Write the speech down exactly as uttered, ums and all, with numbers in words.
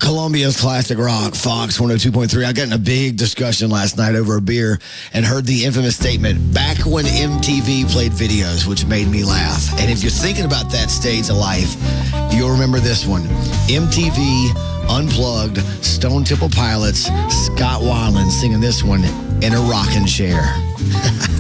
Columbia's Classic Rock, Fox one oh two point three. I got in a big discussion last night over a beer and heard the infamous statement, back when M T V played videos, which made me laugh. And if you're thinking about that stage of life, you'll remember this one. M T V, Unplugged, Stone Temple Pilots, Scott Weiland singing this one in a rocking chair.